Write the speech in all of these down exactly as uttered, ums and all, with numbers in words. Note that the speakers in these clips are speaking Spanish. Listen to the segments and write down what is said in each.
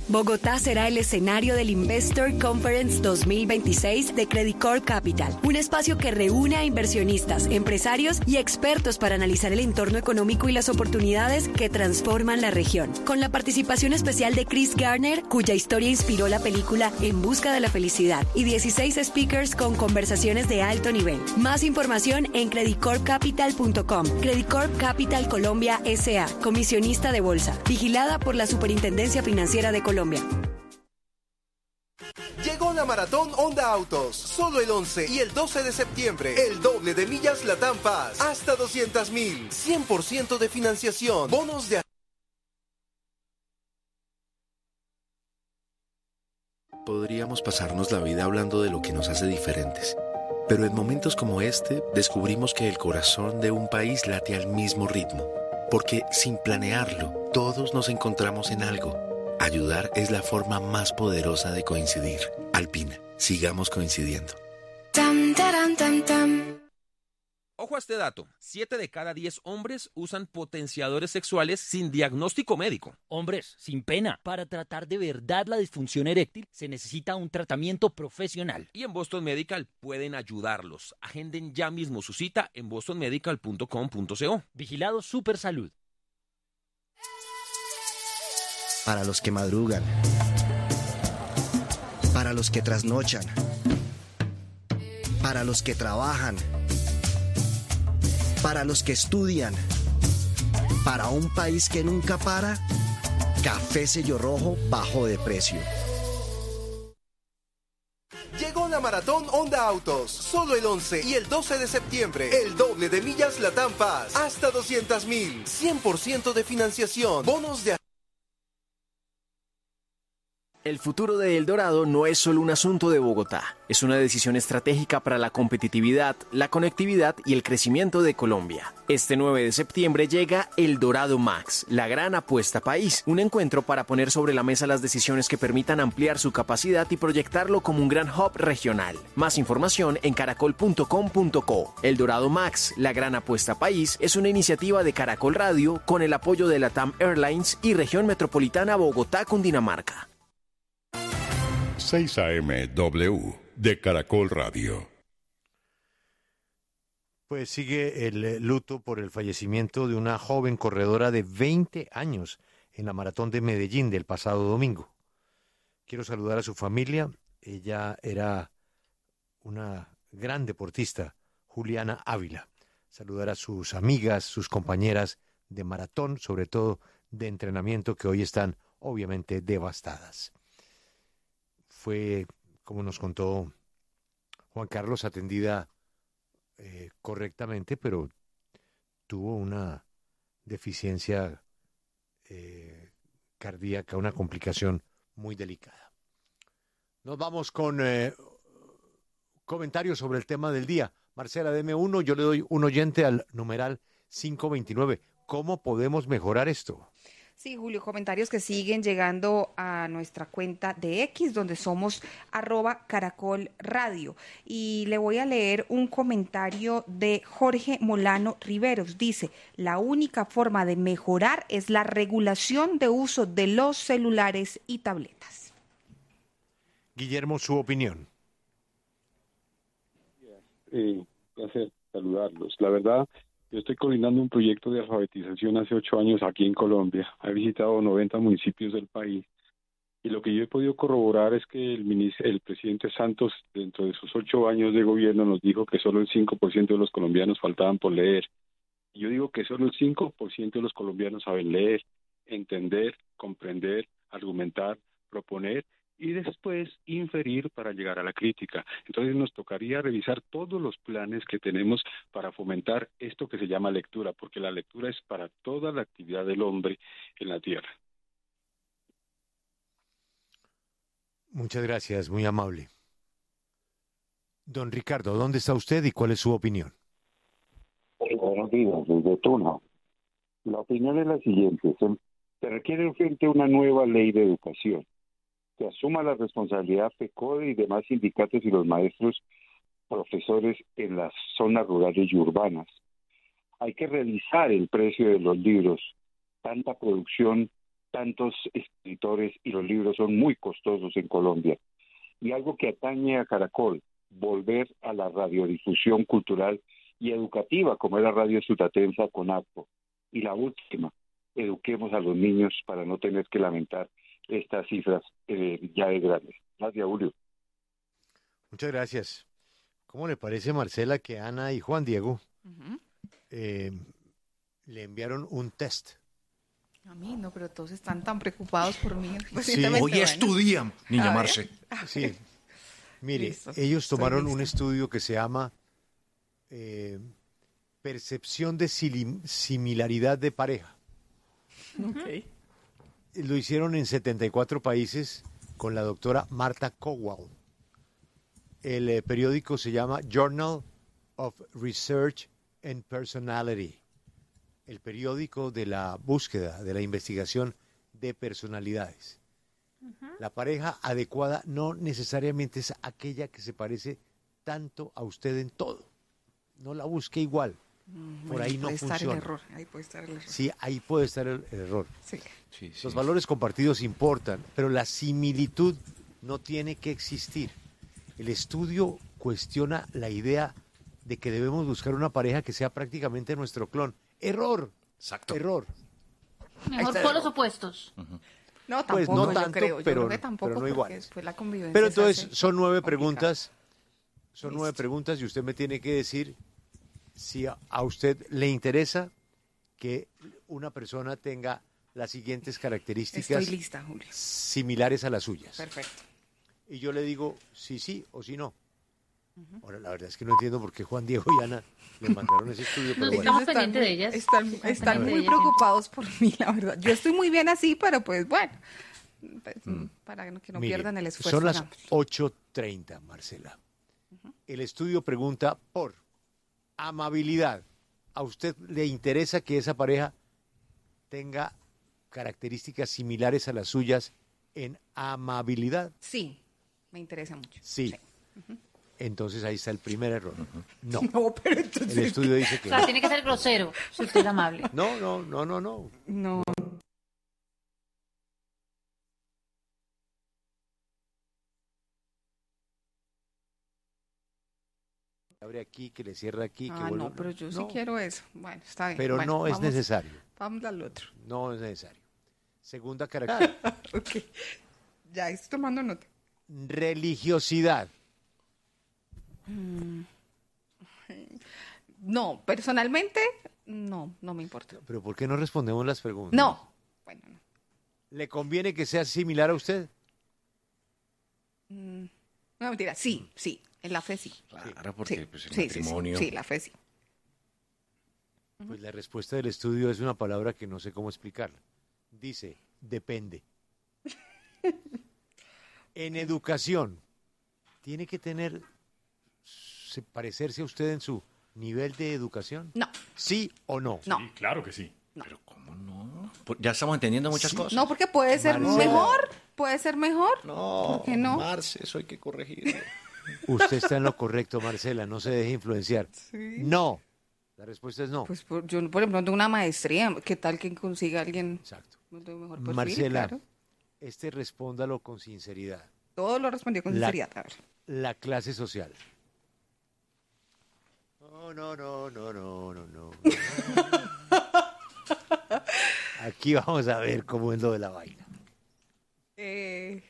Bogotá será el escenario del Investor Conference dos mil veintiséis de Credit Corp Capital, un espacio que reúne a inversionistas, empresarios y expertos para analizar el entorno económico y las oportunidades que transforman la región. Con la participación especial de Chris Garner, cuya historia inspiró la película En busca de la felicidad, y dieciséis speakers con conversaciones de alto nivel. Más información en credit corp capital punto com. Credit Corp Capital Colombia S A, comisionista de bolsa, vigilada por la Superintendencia Financiera de Colombia. Llegó la Maratón Honda Autos, solo el once y el doce de septiembre, el doble de millas Latam Pass, hasta doscientas mil, cien por ciento de financiación, bonos de... Podríamos pasarnos la vida hablando de lo que nos hace diferentes, pero en momentos como este descubrimos que el corazón de un país late al mismo ritmo, porque sin planearlo, todos nos encontramos en algo. Ayudar es la forma más poderosa de coincidir. Alpina, sigamos coincidiendo. Tam, taram, tam, tam. Ojo a este dato, siete de cada diez hombres usan potenciadores sexuales sin diagnóstico médico. Hombres, sin pena, para tratar de verdad la disfunción eréctil se necesita un tratamiento profesional. Y en Boston Medical pueden ayudarlos. Agenden ya mismo su cita en boston medical punto com punto co. Vigilado Supersalud. Para los que madrugan, para los que trasnochan, para los que trabajan, para los que estudian, para un país que nunca para, Café Sello Rojo bajo de precio. Llegó la Maratón Honda Autos, solo el once y el doce de septiembre, el doble de millas Latam Pass, hasta doscientas mil, cien por ciento de financiación, bonos de... El futuro de El Dorado no es solo un asunto de Bogotá, es una decisión estratégica para la competitividad, la conectividad y el crecimiento de Colombia. Este nueve de septiembre llega El Dorado Max, la gran apuesta país, un encuentro para poner sobre la mesa las decisiones que permitan ampliar su capacidad y proyectarlo como un gran hub regional. Más información en caracol punto com punto co. El Dorado Max, la gran apuesta país, es una iniciativa de Caracol Radio con el apoyo de Latam Airlines y Región Metropolitana Bogotá, Cundinamarca. seis A M W de Caracol Radio. Pues sigue el luto por el fallecimiento de una joven corredora de veinte años en la maratón de Medellín del pasado domingo. Quiero saludar a su familia. Ella era una gran deportista, Juliana Ávila. Saludar a sus amigas, sus compañeras de maratón, sobre todo de entrenamiento, que hoy están obviamente devastadas. Fue, como nos contó Juan Carlos, atendida eh, correctamente, pero tuvo una deficiencia eh, cardíaca, una complicación muy delicada. Nos vamos con eh, comentarios sobre el tema del día. Marcela, deme uno, yo le doy un oyente al numeral cinco veintinueve. ¿Cómo podemos mejorar esto? Sí, Julio, comentarios que siguen llegando a nuestra cuenta de X, donde somos arroba Caracol Radio. Y le voy a leer un comentario de Jorge Molano Riveros. Dice, la única forma de mejorar es la regulación de uso de los celulares y tabletas. Guillermo, su opinión. Eh, placer saludarlos. La verdad, yo estoy coordinando un proyecto de alfabetización hace ocho años aquí en Colombia. He visitado noventa municipios del país y lo que yo he podido corroborar es que el, ministro, el presidente Santos, dentro de sus ocho años de gobierno, nos dijo que solo el cinco por ciento de los colombianos faltaban por leer. Y yo digo que solo el cinco por ciento de los colombianos saben leer, entender, comprender, argumentar, proponer y después inferir para llegar a la crítica. Entonces nos tocaría revisar todos los planes que tenemos para fomentar esto que se llama lectura, porque la lectura es para toda la actividad del hombre en la tierra. Muchas gracias, muy amable. Don Ricardo, ¿dónde está usted y cuál es su opinión? Buenos días, desde Tuna. La opinión es la siguiente. Se, se requiere urgente una nueva ley de educación que asuma la responsabilidad PECODE y demás sindicatos y los maestros profesores en las zonas rurales y urbanas. Hay que revisar el precio de los libros. Tanta producción tantos escritores y los libros son muy costosos en Colombia. Y algo que atañe a Caracol, volver a la radiodifusión cultural y educativa, como es la radio sutatensa CONAPO. Y la última, eduquemos a los niños para no tener que lamentar estas cifras eh, ya de grandes. Gracias, Julio. Muchas gracias. ¿Cómo le parece, Marcela, que Ana y Juan Diego Uh-huh. eh, le enviaron un test? A mí no, pero todos están tan preocupados por mí. Sí. Hoy Bueno. estudian, niña A Marce. ver. Sí. Mire, Listo. ellos Estoy tomaron lista. un estudio que se llama eh, Percepción de Sili- Similaridad de Pareja. Ok. Lo hicieron en setenta y cuatro países con la doctora Marta Cowell. El eh, periódico se llama Journal of Research and Personality, el periódico de la búsqueda, de la investigación de personalidades. La pareja adecuada no necesariamente es aquella que se parece tanto a usted en todo. No la busque igual. Por ahí no puede estar funciona. el error. Ahí puede estar el error. Sí, ahí puede estar el, el error. Sí. Sí, sí. Los valores compartidos importan, pero la similitud no tiene que existir. El estudio cuestiona la idea de que debemos buscar una pareja que sea prácticamente nuestro clon. Error. Exacto. Error. Mejor polos opuestos. No, Pues tampoco, no yo tanto, creo. Yo pero- creo que tampoco, pero no porque iguales. después la convivencia Pero se entonces hace son nueve complicada. preguntas, son nueve preguntas y usted me tiene que decir si a, a usted le interesa que una persona tenga las siguientes características Estoy lista, Julio. similares a las suyas. Perfecto. Y yo le digo si sí o si no. Ahora, la verdad es que no entiendo por qué Juan Diego y Ana le mandaron ese estudio. Pero Nos bueno. estamos Están pendientes muy- de ellas. Están, Estamos están pendientes muy de ellas, preocupados por mí, la verdad. Yo estoy muy bien así, pero pues bueno, pues, para que no Mire, pierdan el esfuerzo. son las hagamos. ocho treinta, Marcela. El estudio pregunta por amabilidad. ¿A usted le interesa que esa pareja tenga características similares a las suyas en amabilidad? Sí, me interesa mucho. Sí. Entonces ahí está el primer error. No. No, pero entonces... El estudio dice O que sea, no. tiene que ser grosero, si usted es amable. No, no, no, no, no. No. Que abre aquí, que le cierra aquí, que Ah, vuelve. no, pero yo sí No, quiero eso. Bueno, está bien. Pero Bueno, no es vamos- necesario. Vamos al otro. No es necesario. Segunda característica. Ok. Ya estoy tomando nota. Religiosidad. Mm. No, personalmente, no, no me importa. ¿Pero por qué no respondemos las preguntas? No. Bueno, no. ¿Le conviene que sea similar a usted? Mm, No, mentira, sí, sí, en la fe sí. Claro, porque Sí, pues, el sí, sí, sí, matrimonio. sí, la fe sí. Pues la respuesta del estudio es una palabra que no sé cómo explicarla. Dice, depende. En educación, ¿tiene que tener, se- parecerse a usted en su nivel de educación? No. ¿Sí o no? No. Sí, claro que sí. Pero ¿cómo no? Pues ya estamos entendiendo muchas cosas. No, porque puede ser Marcela. mejor, puede ser mejor. No, ¿Por qué no? Marce, eso hay que corregirlo. Usted está en lo correcto, Marcela, no se deje influenciar. Sí. No. La respuesta es no. Pues por- yo, por ejemplo, tengo una maestría. ¿Qué tal que consiga alguien Exacto. de mejor perfil? Marcela, Claro. este respóndalo con sinceridad. Todo lo respondió con La- sinceridad. A ver. La clase social. No, no, no, no, no, no, no. Aquí vamos a ver cómo es lo de la vaina. Eh...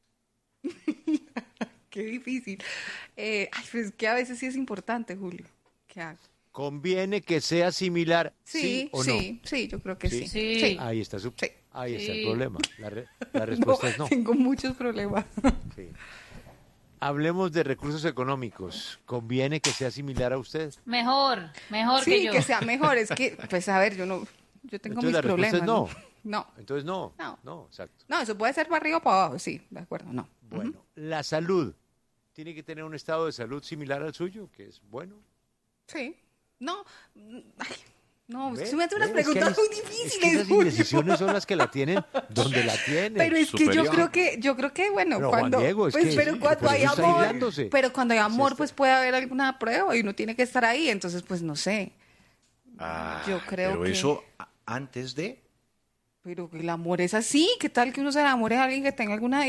Qué difícil. Eh, ay, pues que a veces sí es importante, Julio. ¿Qué hago? ¿Conviene que sea similar? Sí, Sí, o no. sí, sí, yo creo que sí. Sí. Sí. Ahí está su, Sí. ahí está el Sí. problema. La, re- la respuesta es no. Tengo muchos problemas. Sí. Hablemos de recursos económicos. ¿Conviene que sea similar a usted? Mejor, mejor Sí, que yo. que sea mejor. Es que, pues a ver, yo no, yo tengo Entonces mis la respuesta problemas. es no. No, Entonces no. No. No, exacto. no, eso puede ser para arriba o para abajo, sí, de acuerdo, no. Bueno, la salud. ¿Tiene que tener un estado de salud similar al suyo? Que es bueno. Sí. No, mm, ay, no, ¿Ve? se me hace unas ¿Ve? Es que preguntas hay- muy difíciles, Es que esas Julio. indecisiones son las que la tienen donde la tienen. Pero es que yo superior. creo que, yo creo que, bueno, Pero, Juan cuando, Diego, es pues, que- pero cuando por hay eso está amor, aislándose. pero cuando hay amor, está- pues puede haber alguna prueba y uno tiene que estar ahí, entonces, pues no sé. Ah, Yo creo pero que- eso a- antes de... pero el amor es así. ¿Qué tal que uno se enamore de alguien que tenga alguna